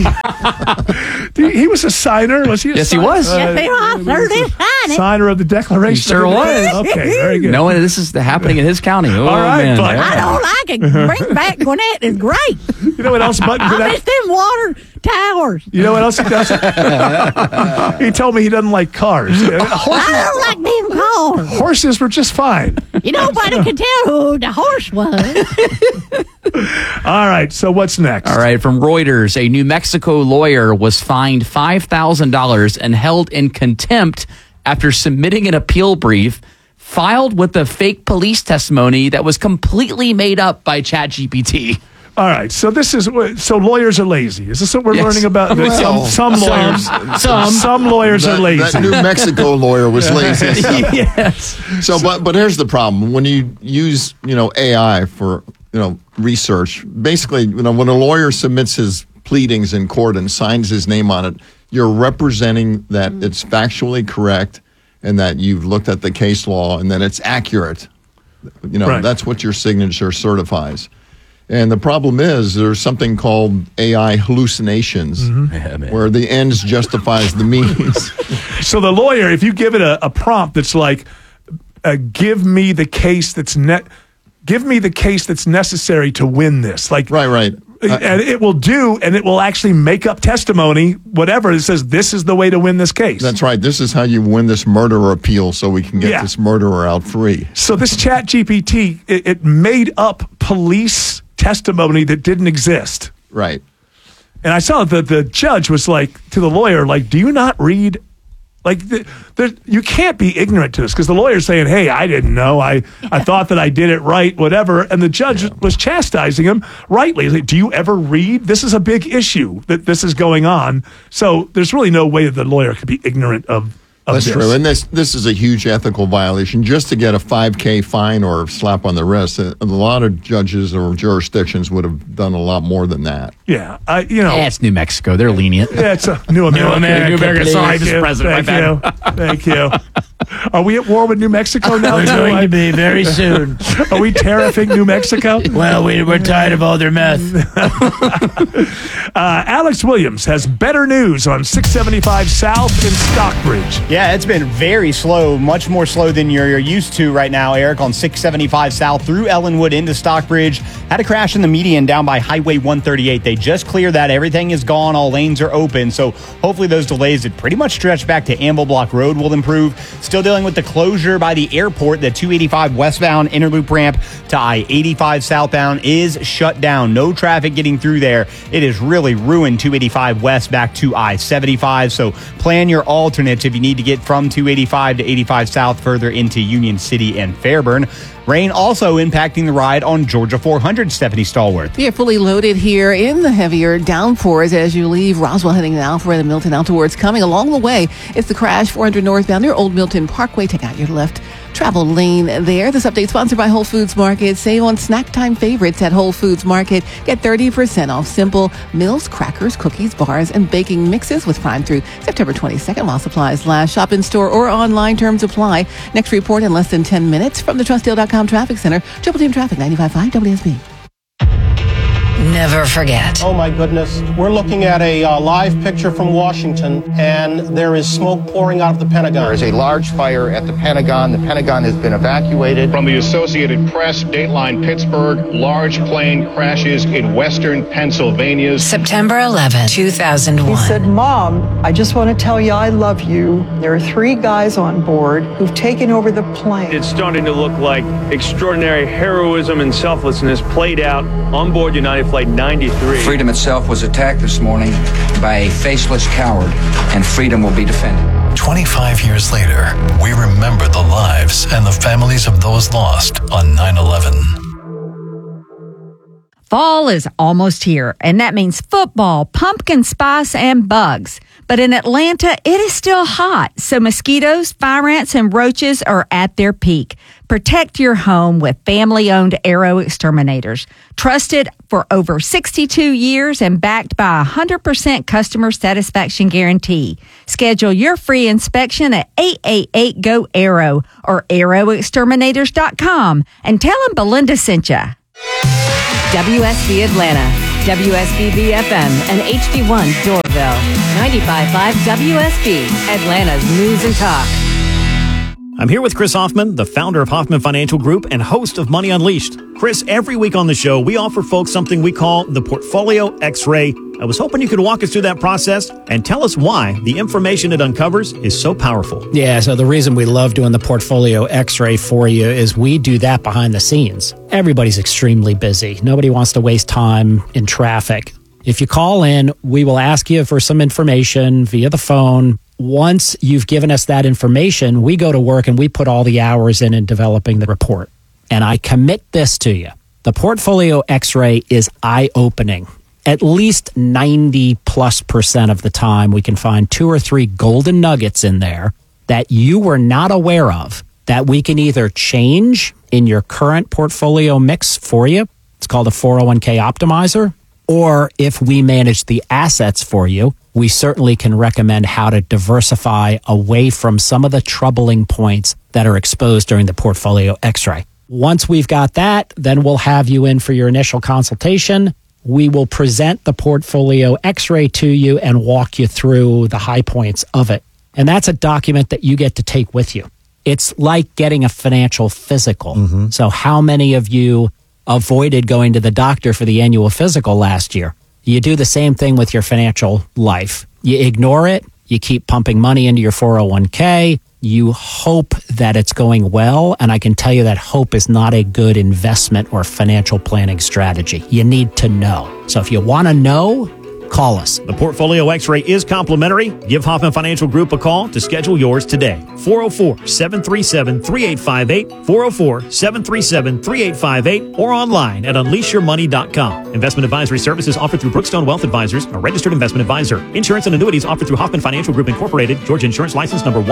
He was a signer, was he? Yes, he was. Yes, he was. Signer of the Declaration. He sure was. Okay, very good. Knowing this is happening in his county. Oh, all right, man. I don't like it. Bring back Gwinnett is great. You know what else Button Gwinnett? I miss them water towers. You know what else he does? He told me he doesn't like cars. I don't like them cars. Horses were just fine. Nobody could tell who the horse was. All right, so what's next? All right, from Reuters, a New Mexico lawyer was fined $5,000 and held in contempt after submitting an appeal brief filed with the fake police testimony that was completely made up by ChatGPT. All right, so lawyers are lazy. Is this what we're learning about? Well, some lawyers are lazy. That New Mexico lawyer was lazy. Yes. So, but here's the problem: when you use AI for research, basically, when a lawyer submits his pleadings in court and signs his name on it, you're representing that it's factually correct and that you've looked at the case law and that it's accurate. Right. That's what your signature certifies. And the problem is there's something called AI hallucinations, where the ends justifies the means. So the lawyer, if you give it a prompt that's like, give me the case that's necessary to win this. Like, right. And it will actually make up testimony, whatever. It says, this is the way to win this case. That's right. This is how you win this murderer appeal so we can get this murderer out free. So this ChatGPT, it made up police testimony that didn't exist. Right. And I saw that the judge was like, to the lawyer, like, do you not read? Like, you can't be ignorant to this, because the lawyer's saying, hey, I didn't know. I thought that I did it right, whatever. And the judge was chastising him rightly. Like, do you ever read? This is a big issue that this is going on. So there's really no way that the lawyer could be ignorant of That's this. true. And this is a huge ethical violation. Just to get a $5,000 fine or slap on the wrist, a lot of judges or jurisdictions would have done a lot more than that. Yeah. It's New Mexico. They're lenient. Yeah, it's a New America. New America. Sorry, Mr. President. Thank you. Are we at war with New Mexico now? We're going to be very soon. Are we tariffing New Mexico? Well, we're tired of all their meth. Alex Williams has better news on 675 South in Stockbridge. Yeah, it's been very slow, much more slow than you're used to right now, Eric, on 675 South through Ellenwood into Stockbridge. Had a crash in the median down by Highway 138. They just cleared that. Everything is gone. All lanes are open. So hopefully those delays that pretty much stretch back to Anvil Block Road will improve. Still dealing with the closure by the airport. The 285 westbound interloop ramp to I-85 southbound is shut down. No traffic getting through there. It has really ruined 285 west back to I-75. So plan your alternates if you need to get from 285 to 85 south further into Union City and Fairburn. Rain also impacting the ride on Georgia 400, Stephanie Stallworth. You're fully loaded here in the heavier downpours as you leave Roswell heading to Alpharetta and Milton out towards coming. Along the way, it's the crash 400 northbound near Old Milton Parkway. Take out your left travel lane there. This update sponsored by Whole Foods Market. Save on snack time favorites at Whole Foods Market. Get 30% off simple meals, crackers, cookies, bars, and baking mixes with Prime through September 22nd while supplies last. Shop in store or online. Terms apply. Next report in less than 10 minutes from the TrustDale.com Traffic Center. Triple Team Traffic 95.5 WSB. Never forget. Oh my goodness. We're looking at a live picture from Washington, and there is smoke pouring out of the Pentagon. There is a large fire at the Pentagon. The Pentagon has been evacuated. From the Associated Press, Dateline Pittsburgh, large plane crashes in western Pennsylvania. September 11, 2001. He said, Mom, I just want to tell you I love you. There are 3 guys on board who've taken over the plane. It's starting to look like extraordinary heroism and selflessness played out on board United Flight 93. Freedom itself was attacked this morning by a faceless coward, and freedom will be defended. 25 years later, we remember the lives and the families of those lost on 9/11. Fall is almost here, and that means football, pumpkin spice, and bugs. But in Atlanta, it is still hot, so mosquitoes, fire ants, and roaches are at their peak. Protect your home with family-owned Arrow Exterminators. Trusted for over 62 years and backed by a 100% customer satisfaction guarantee. Schedule your free inspection at 888-GO-ARROW or arrowexterminators.com and tell them Belinda sent you. WSB Atlanta, WSBB FM, and HD1 Doraville. 95.5 WSB, Atlanta's News and Talk. I'm here with Chris Hoffman, the founder of Hoffman Financial Group and host of Money Unleashed. Chris, every week on the show, we offer folks something we call the Portfolio X-Ray. I was hoping you could walk us through that process and tell us why the information it uncovers is so powerful. Yeah, so the reason we love doing the Portfolio X-Ray for you is we do that behind the scenes. Everybody's extremely busy. Nobody wants to waste time in traffic. If you call in, we will ask you for some information via the phone. Once you've given us that information, we go to work and we put all the hours in developing the report. And I commit this to you. The Portfolio X-Ray is eye-opening. At least 90+% of the time, we can find 2 or 3 golden nuggets in there that you were not aware of that we can either change in your current portfolio mix for you. It's called a 401k optimizer. Or if we manage the assets for you, we certainly can recommend how to diversify away from some of the troubling points that are exposed during the Portfolio X-ray. Once we've got that, then we'll have you in for your initial consultation. We will present the Portfolio X-ray to you and walk you through the high points of it. And that's a document that you get to take with you. It's like getting a financial physical. Mm-hmm. So how many of you avoided going to the doctor for the annual physical last year? You do the same thing with your financial life. You ignore it. You keep pumping money into your 401k. You hope that it's going well. And I can tell you that hope is not a good investment or financial planning strategy. You need to know. So if you want to know, call us. The Portfolio X-Ray is complimentary. Give Hoffman Financial Group a call to schedule yours today. 404-737-3858, 404-737-3858, or online at unleashyourmoney.com. Investment advisory services offered through Brookstone Wealth Advisors, a registered investment advisor. Insurance and annuities offered through Hoffman Financial Group Incorporated, Georgia Insurance License number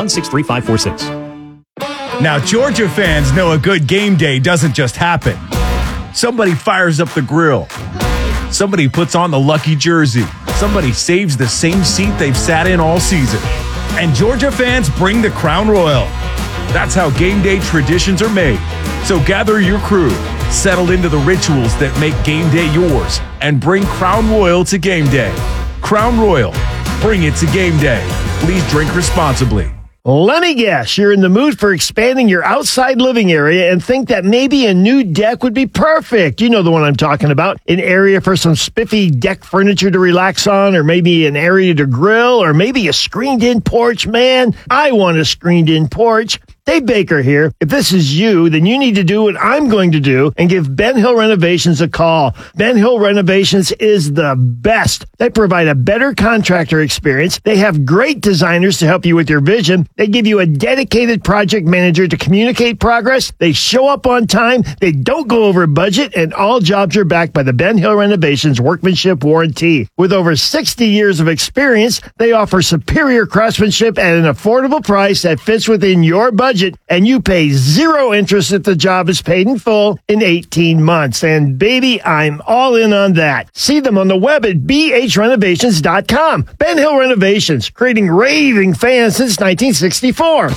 163546. Now, Georgia fans know a good game day doesn't just happen. Somebody fires up the grill. Somebody puts on the lucky jersey. Somebody saves the same seat they've sat in all season. And Georgia fans bring the Crown Royal. That's how game day traditions are made. So gather your crew, settle into the rituals that make game day yours, and bring Crown Royal to game day. Crown Royal, bring it to game day. Please drink responsibly. Let me guess, you're in the mood for expanding your outside living area and think that maybe a new deck would be perfect. You know the one I'm talking about. An area for some spiffy deck furniture to relax on, or maybe an area to grill, or maybe a screened-in porch. Man, I want a screened-in porch. Dave Baker here. If this is you, then you need to do what I'm going to do and give Ben Hill Renovations a call. Ben Hill Renovations is the best. They provide a better contractor experience. They have great designers to help you with your vision. They give you a dedicated project manager to communicate progress. They show up on time. They don't go over budget, and all jobs are backed by the Ben Hill Renovations workmanship warranty. With over 60 years of experience, they offer superior craftsmanship at an affordable price that fits within your budget. And you pay 0 interest if the job is paid in full in 18 months. And baby, I'm all in on that. See them on the web at bhrenovations.com. Ben Hill Renovations, creating raving fans since 1964.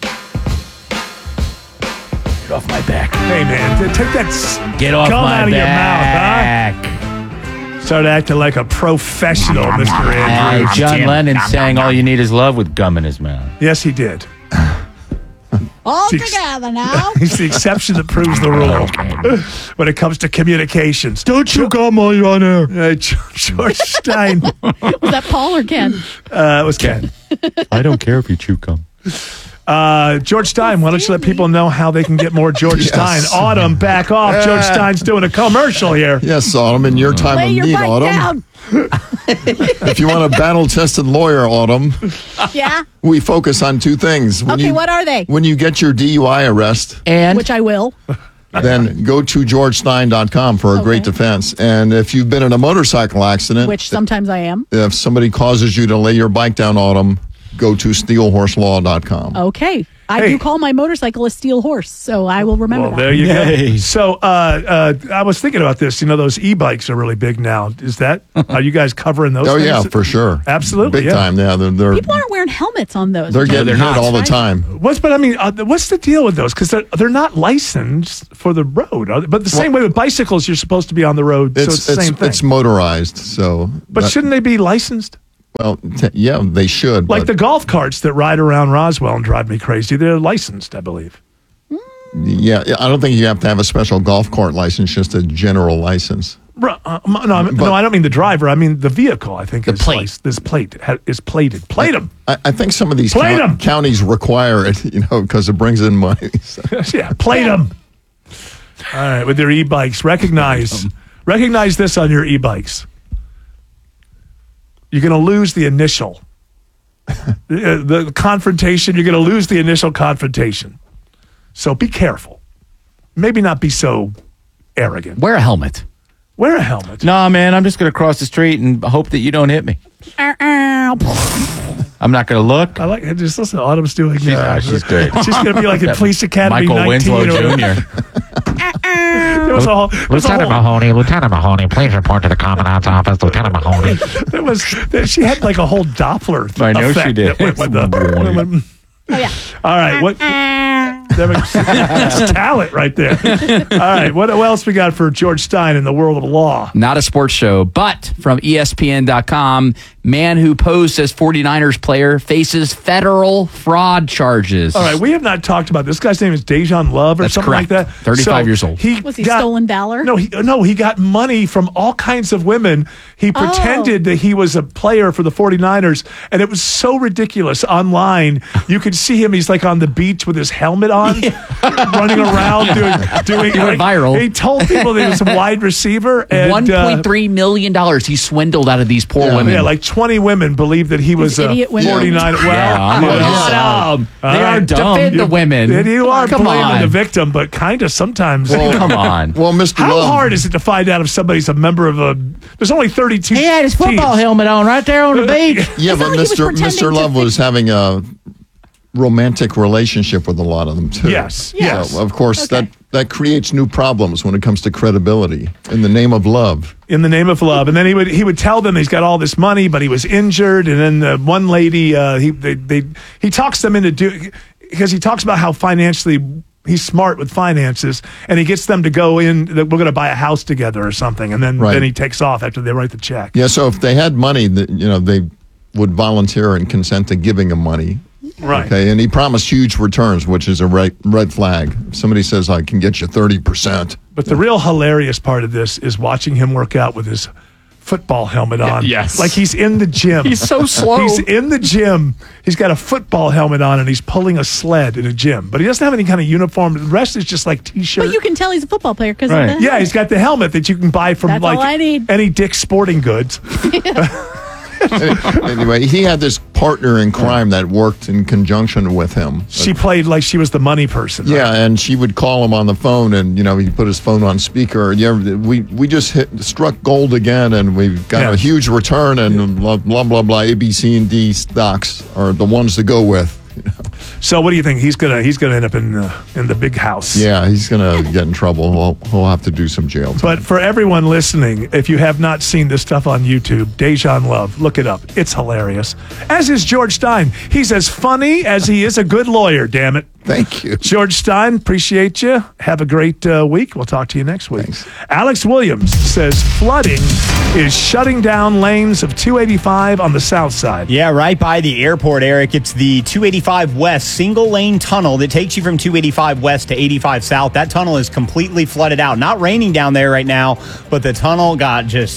Get off my back. Hey, man, take that Get off gum my out of back. your mouth, huh? Start acting like a professional, Mr. Andrews. John Lennon sang "All You Need Is Love" with gum in his mouth. Yes, he did. All together now. He's the exception that proves the rule when it comes to communications. Don't you gum while you're on air. George Stein. Was that Paul or Ken? It was Ken. I don't care if you chew gum. George Stein, why don't you let people know how they can get more George Stein? Autumn, back off. George Stein's doing a commercial here. Yes, Autumn, in your time Lay of your need, bike Autumn. down. If you want a battle-tested lawyer, Autumn, Yeah. we focus on two things. Okay, what are they? When you get your DUI arrest, Which I will. then go to georgestein.com for a great defense. And if you've been in a motorcycle accident, Which sometimes I am. if somebody causes you to lay your bike down, Autumn, go to steelhorselaw.com. Okay. I do call my motorcycle a steel horse, so I will remember that. There you go. So I was thinking about this. You know, those e-bikes are really big now. Are you guys covering those Oh, things? yeah, for sure. Absolutely. Big time, yeah. They're People aren't wearing helmets on those. They're getting hit all the time. What's the deal with those? Because they're not licensed for the road. But the same way with bicycles, you're supposed to be on the road. So it's the same thing. It's motorized, so. But shouldn't they be licensed? Well, yeah, they should. Like but the golf carts that ride around Roswell and drive me crazy. They're licensed, I believe. yeah, I don't think you have to have a special golf cart license, just a general license. No, I don't mean the driver. I mean the vehicle. I think is placed. This plate is plated. Plate them. I think some of these Plate 'em. counties require it, because it brings in money. So. Yeah, plate them. All right, with your e-bikes, recognize this on your e-bikes. You're going to lose the initial. the confrontation, you're going to lose the initial confrontation. So be careful. Maybe not be so arrogant. Wear a helmet. Wear a helmet. Nah, man, I'm just going to cross the street and hope that you don't hit me. I'm not going to look. I like it. Just listen to Autumn's doing. She's great. She's going to be like in Police Academy Michael 19. Winslow Jr. Lieutenant Mahoney, please report to the Commandant's office. Lieutenant Mahoney. She had like a whole Doppler I know effect she did. that went with the. Oh, yeah. All right. That's talent right there. All right. What else we got for George Stein in the world of law? Not a sports show, but from ESPN.com, man who posed as 49ers player faces federal fraud charges. All right. We have not talked about this. Guy's name is Dejan Love or That's something correct. like that. 35 years old. Was he stolen valor? No, he got money from all kinds of women. He pretended that he was a player for the 49ers, and it was so ridiculous. Online, you could see him. He's like on the beach with his helmet on, running around doing. He went viral. He told people that he was a wide receiver. And, $1.3 million he swindled out of these poor women. Yeah, like 20 women believed that he was a 49er. Well, they are dumb. Defend the women. You are blaming the victim, but kind of sometimes. Well, come on. Well, Mr. How Love, hard is it to find out if somebody's a member of a? There's only 32. He had his football teams. helmet on right there on the beach. Yeah, but Mr. Love was having a romantic relationship with a lot of them too. Yes. So, of course, that creates new problems when it comes to credibility in the name of love. In the name of love, and then he would tell them he's got all this money, but he was injured, and then the one lady he talks them into because he talks about how financially he's smart with finances, and he gets them to go in. We're going to buy a house together or something, and then he takes off after they write the check. Yeah. So if they had money, they would volunteer and consent to giving him money. Right. Okay, and he promised huge returns, which is a red flag. If somebody says, I can get you 30%. But the real hilarious part of this is watching him work out with his football helmet on. Yes. Like he's in the gym. He's so slow. He's in the gym. He's got a football helmet on and he's pulling a sled in a gym. But he doesn't have any kind of uniform. The rest is just like T-shirt. But you can tell he's a football player because Yeah, he's got the helmet that you can buy from That's all I need. any Dick's Sporting Goods. Anyway, he had this partner in crime that worked in conjunction with him. She played like she was the money person. Right? Yeah, and she would call him on the phone, and he put his phone on speaker. Yeah, we just struck gold again, and we've got a huge return, and blah blah blah blah. A, B, C, and D stocks are the ones to go with. So what do you think? He's gonna end up in the big house. Yeah, he's gonna get in trouble. He'll have to do some jail time. But for everyone listening, if you have not seen this stuff on YouTube, Dejan Love, look it up. It's hilarious. As is George Stein. He's as funny as he is a good lawyer. Damn it. Thank you, George Stein. Appreciate you. Have a great week. We'll talk to you next week. Thanks. Alex Williams says flooding is shutting down lanes of 285 on the south side. Yeah, right by the airport, Eric. It's the 285 West single lane tunnel that takes you from 285 West to 85 South. That tunnel is completely flooded out. Not raining down there right now, but the tunnel got just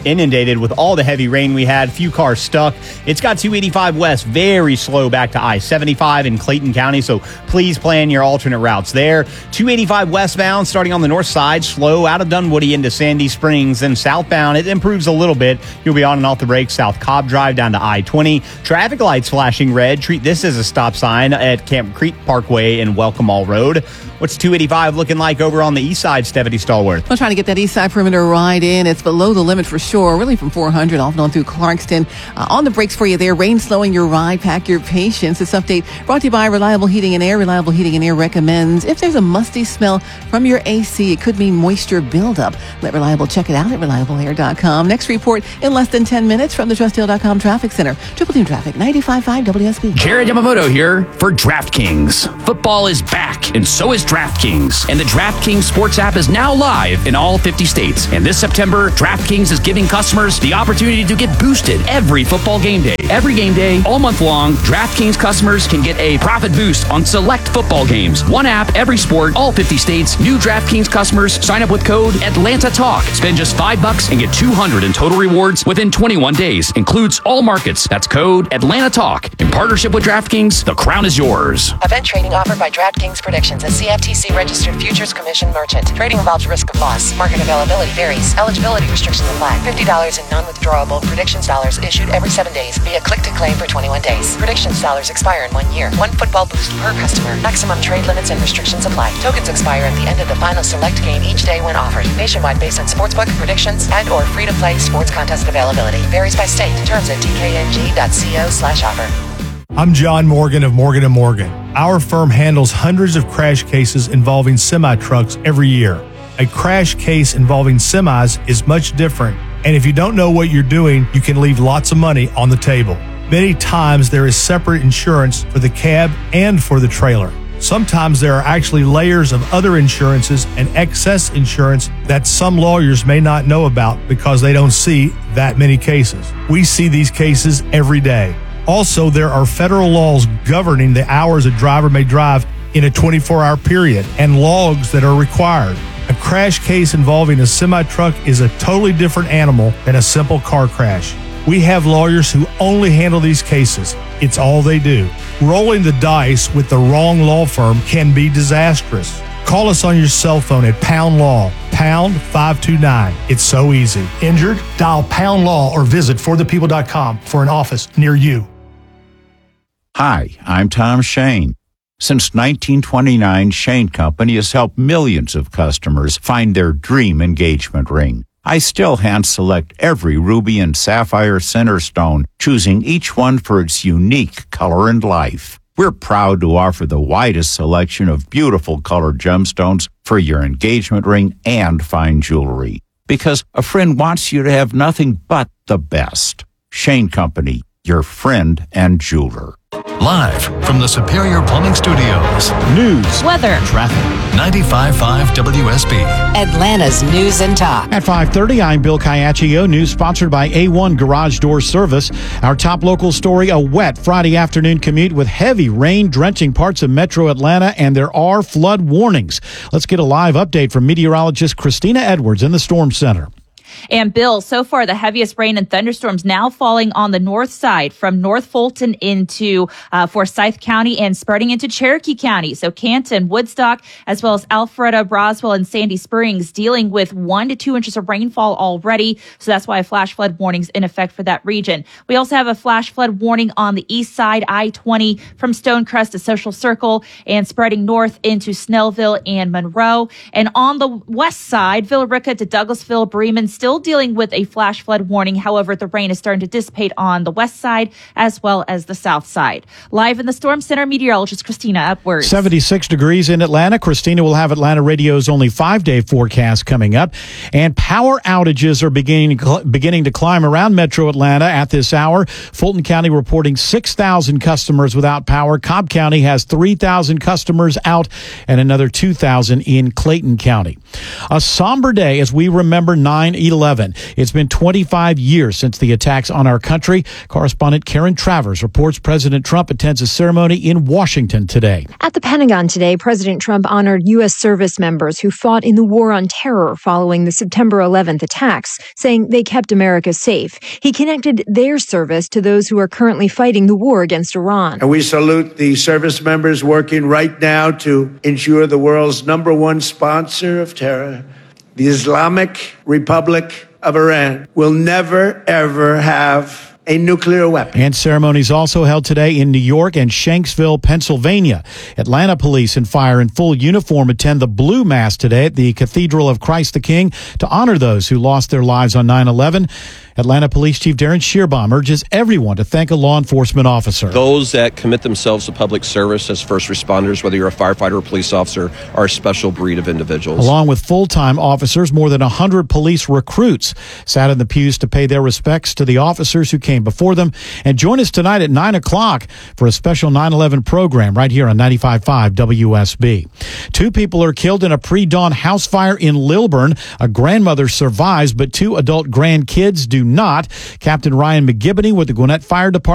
inundated with all the heavy rain we had. Few cars stuck. It's got 285 west very slow back to I-75 in Clayton County, so please plan your alternate routes there. 285 westbound starting on the north side, slow out of Dunwoody into Sandy Springs. Then southbound, it improves a little bit. You'll be on and off the brakes South Cobb Drive down to I-20. Traffic lights flashing red. Treat this as a stop sign at Camp Creek Parkway and Welcome All Road. What's 285 looking like over on the east side, Stephanie Stallworth? I'm trying to get that east side perimeter ride in. It's below the limit for sure, really from 400 off and on through Clarkston. On the brakes for you there. Rain slowing your ride. Pack your patience. This update brought to you by Reliable Heating and Air. Reliable Heating and Air recommends if there's a musty smell from your AC, it could mean moisture buildup. Let Reliable check it out at reliableair.com. Next report in less than 10 minutes from the TrustDale.com Traffic Center. Triple Team Traffic, 95.5 WSB. Jared Yamamoto here for DraftKings. Football is back, and so is DraftKings. And the DraftKings Sports app is now live in all 50 states. And this September, DraftKings is giving customers the opportunity to get boosted every football game day. Every game day, all month long, DraftKings customers can get a profit boost on select football games. One app, every sport, all 50 states. New DraftKings customers sign up with code ATLANTATALK. Spend just $5 and get $200 in total rewards within 21 days. Includes all markets. That's code ATLANTATALK. In partnership with DraftKings, the crown is yours. Event trading offered by DraftKings Predictions, a CFTC registered futures commission merchant. Trading involves risk of loss. Market availability varies. Eligibility restrictions apply. $50 in non-withdrawable predictions dollars issued every 7 days via click to claim for 21 days. Predictions dollars expire in 1 year. One football boost per customer. Maximum trade limits and restrictions apply. Tokens expire at the end of the final select game each day when offered. Nationwide based on sportsbook, predictions, and or free-to-play sports contest availability. Varies by state. Terms at dkng.co/offer. I'm John Morgan of Morgan & Morgan. Our firm handles hundreds of crash cases involving semi-trucks every year. A crash case involving semis is much different, and if you don't know what you're doing, you can leave lots of money on the table. Many times there is separate insurance for the cab and for the trailer. Sometimes there are actually layers of other insurances and excess insurance that some lawyers may not know about because they don't see that many cases. We see these cases every day. Also, there are federal laws governing the hours a driver may drive in a 24-hour period and logs that are required. A crash case involving a semi-truck is a totally different animal than a simple car crash. We have lawyers who only handle these cases. It's all they do. Rolling the dice with the wrong law firm can be disastrous. Call us on your cell phone at Pound Law, pound 529. It's so easy. Injured? Dial Pound Law or visit forthepeople.com for an office near you. Hi, I'm Tom Shane. Since 1929, Shane Company has helped millions of customers find their dream engagement ring. I still hand-select every ruby and sapphire center stone, choosing each one for its unique color and life. We're proud to offer the widest selection of beautiful colored gemstones for your engagement ring and fine jewelry. Because a friend wants you to have nothing but the best. Shane Company, your friend and jeweler. Live from the Superior Plumbing Studios. News, weather, Traffic. 95.5 WSB. Atlanta's News and Talk. At 5:30, I'm Bill Caiaccio. News sponsored by A1 Garage Door Service. Our top local story, a wet Friday afternoon commute with heavy rain drenching parts of metro Atlanta, and there are flood warnings. Let's get a live update from meteorologist Christina Edwards in the Storm Center. And Bill, so far the heaviest rain and thunderstorms now falling on the north side from North Fulton into Forsyth County and spreading into Cherokee County. So Canton, Woodstock, as well as Alpharetta, Roswell, and Sandy Springs dealing with 1 to 2 inches of rainfall already. So that's why a flash flood warning's in effect for that region. We also have a flash flood warning on the east side, I-20 from Stonecrest to Social Circle and spreading north into Snellville and Monroe. And on the west side, Villa Rica to Douglasville, Bremen, still dealing with a flash flood warning. However, the rain is starting to dissipate on the west side as well as the south side. Live in the Storm Center, meteorologist Christina Edwards. 76 degrees in Atlanta. Christina will have Atlanta Radio's only 5-day forecast coming up. And power outages are beginning to climb around metro Atlanta at this hour. Fulton County reporting 6,000 customers without power. Cobb County has 3,000 customers out and another 2,000 in Clayton County. A somber day as we remember 9/11. 9/11. It's been 25 years since the attacks on our country. Correspondent Karen Travers reports President Trump attends a ceremony in Washington today. At the Pentagon today, President Trump honored U.S. service members who fought in the war on terror following the September 11th attacks, saying they kept America safe. He connected their service to those who are currently fighting the war against Iran. And we salute the service members working right now to ensure the world's #1 sponsor of terror, the Islamic Republic of Iran, will never, ever have a nuclear weapon. And ceremonies also held today in New York and Shanksville, Pennsylvania. Atlanta police and fire in full uniform attend the Blue Mass today at the Cathedral of Christ the King to honor those who lost their lives on 9/11. Atlanta Police Chief Darren Shearbaum urges everyone to thank a law enforcement officer. Those that commit themselves to public service as first responders, whether you're a firefighter or police officer, are a special breed of individuals. Along with full-time officers, more than 100 police recruits sat in the pews to pay their respects to the officers who came before them. And join us tonight at 9 o'clock for a special 9/11 program right here on 95.5 WSB. 2 people are killed in a pre-dawn house fire in Lilburn. A grandmother survives, but 2 adult grandkids do not. Captain Ryan McGibney with the Gwinnett Fire Department